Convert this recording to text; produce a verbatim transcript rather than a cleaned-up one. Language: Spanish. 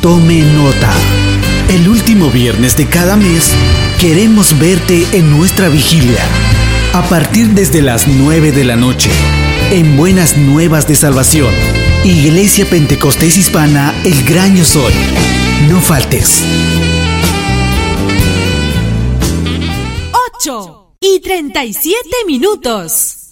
Tome nota. El último viernes de cada mes queremos verte en nuestra vigilia. A partir desde las nueve de la noche, en Buenas Nuevas de Salvación, Iglesia Pentecostés Hispana El Gran Yo Soy. No faltes. ocho y treinta y siete minutos.